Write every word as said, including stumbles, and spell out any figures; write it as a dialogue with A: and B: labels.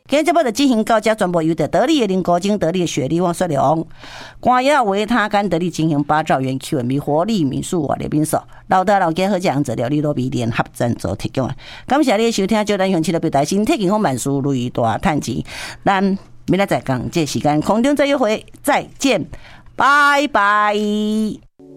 A: 今日节目就进行到这，全部由着得力的林国精、得力的雪莉、汪雪良、关耀维他干得力进行八兆元 Q and B 活力民宿活力民宿，老大老家好这样子料理罗比联合赞助提供。感谢你的收听，就咱用起了表达身体健康万事如意大赚钱。咱明仔再讲，这时间空中再约会，再见，拜拜。